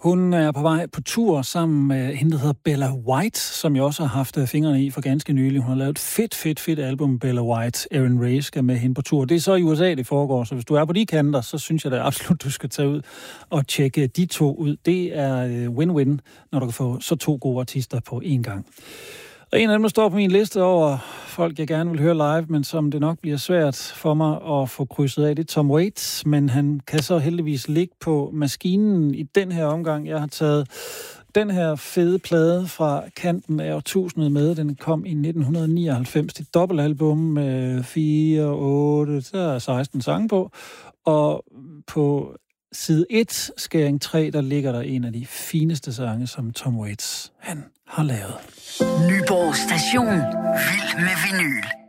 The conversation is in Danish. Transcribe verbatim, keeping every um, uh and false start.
Hun er på vej på tur sammen med hende, der hedder Bella White, som jeg også har haft fingrene i for ganske nylig. Hun har lavet et fedt, fedt, fedt album, Bella White. Erin Ray skal med hende på tur. Det er så i U S A, det foregår, så hvis du er på de kanter, så synes jeg da absolut, du skal tage ud og tjekke de to ud. Det er win-win, når du kan få så to gode artister på én gang. Og en af dem, der står på min liste over folk, jeg gerne vil høre live, men som det nok bliver svært for mig at få krydset af, det er Tom Waits, men han kan så heldigvis ligge på maskinen i den her omgang. Jeg har taget den her fede plade fra kanten af årtusindet med. Den kom i nitten nioghalvfems. Det er et dobbeltalbum med fire, otte, der er seksten sange på. Og på side et, skæring tre, der ligger der en af de fineste sange, som Tom Waits han har lavet. Nyborg Station. Vild med vinyl.